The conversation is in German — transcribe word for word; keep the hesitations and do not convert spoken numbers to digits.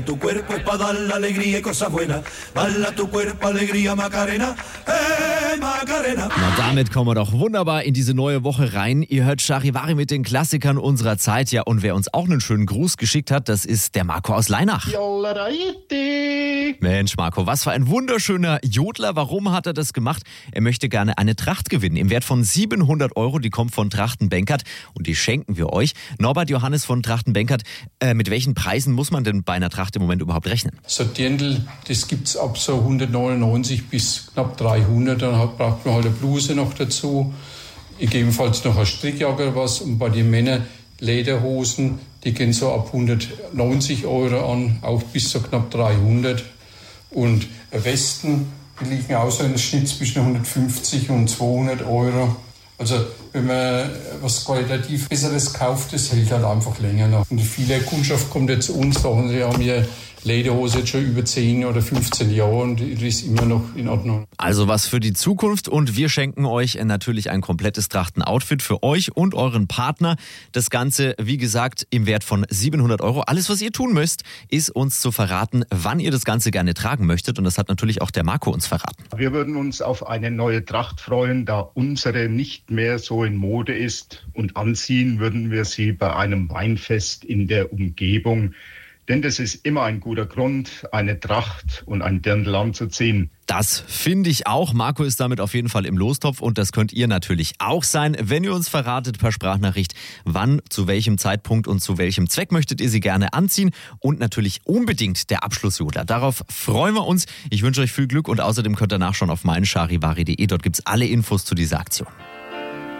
Tu cuerpo es para dar la alegría y cosas buenas. Bala tu cuerpo, alegría, Macarena. Hey, Macarena. Na, damit kommen wir doch wunderbar in diese neue Woche rein. Ihr hört Charivari mit den Klassikern unserer Zeit. Ja, und wer uns auch einen schönen Gruß geschickt hat, das ist der Marco aus Leinach. Mensch, Marco, was für ein wunderschöner Jodler. Warum hat er das gemacht? Er möchte gerne eine Tracht gewinnen im Wert von siebenhundert Euro. Die kommt von Trachten-Benkert und die schenken wir euch. Norbert Johannes von Trachten-Benkert, äh, mit welchen Preisen muss man denn bei einer Tracht im Moment überhaupt rechnen? So ein Dirndl, das gibt's ab so hundertneunundneunzig bis knapp dreihundert. Dann hat, braucht man halt eine Bluse noch dazu. Gegebenenfalls noch eine Strickjacke oder was. Und bei den Männern Lederhosen, die gehen so ab hundertneunzig Euro an, auch bis so knapp dreihundert. Und Westen, die liegen auch so im Schnitt zwischen hundertfünfzig und zweihundert Euro. Also wenn man was qualitativ Besseres kauft, das hält halt einfach länger noch. Und viele Kundschaft kommt jetzt zu uns, sagen, sie haben hier Lederhose jetzt schon über zehn oder fünfzehn Jahre und die ist immer noch in Ordnung. Also was für die Zukunft, und wir schenken euch natürlich ein komplettes Trachten-Outfit für euch und euren Partner. Das Ganze, wie gesagt, im Wert von siebenhundert Euro. Alles, was ihr tun müsst, ist uns zu verraten, wann ihr das Ganze gerne tragen möchtet, und das hat natürlich auch der Marco uns verraten. Wir würden uns auf eine neue Tracht freuen, da unsere nicht mehr so in Mode ist, und anziehen würden wir sie bei einem Weinfest in der Umgebung. Denn das ist immer ein guter Grund, eine Tracht und ein Dirndl anzuziehen. Das finde ich auch. Marco ist damit auf jeden Fall im Lostopf, und das könnt ihr natürlich auch sein, wenn ihr uns verratet per Sprachnachricht, wann, zu welchem Zeitpunkt und zu welchem Zweck möchtet ihr sie gerne anziehen, und natürlich unbedingt der Abschlussjodler. Darauf freuen wir uns. Ich wünsche euch viel Glück, und außerdem könnt ihr nachschauen auf meincharivari punkt de. Dort gibt es alle Infos zu dieser Aktion.